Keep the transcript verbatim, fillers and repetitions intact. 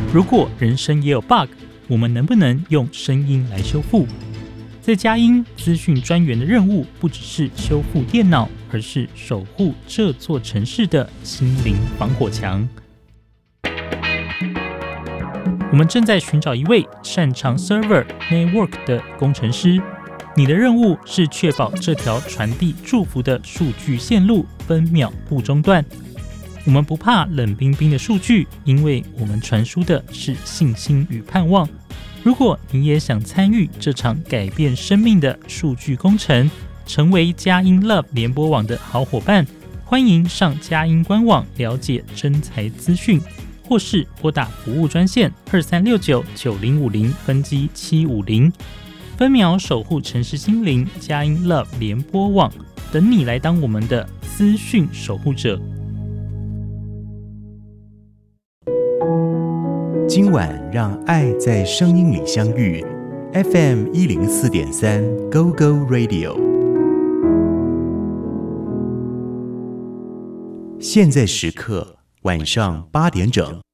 如果人生也有 bug， 我们能不能用声音来修复？在佳音资讯专员的任务不只是修复电脑，而是守护这座城市的心灵防火墙。我们正在寻找一位擅长 server network 的工程师，你的任务是确保这条传递祝福的数据线路分秒不中断。我们不怕冷冰冰的数据，因为我们传输的是信心与盼望。如果你也想参与这场改变生命的数据工程，成为佳音 Love 联播网的好伙伴，欢迎上佳音官网了解征才资讯，或是拨打服务专线二三六九九零五零分机七五零，分秒守护城市心灵，佳音 Love 联播网等你来当我们的资讯守护者。 今晚让爱在声音里相遇 ，F M 一零四点三 Go Go Radio。现在时刻晚上八点整。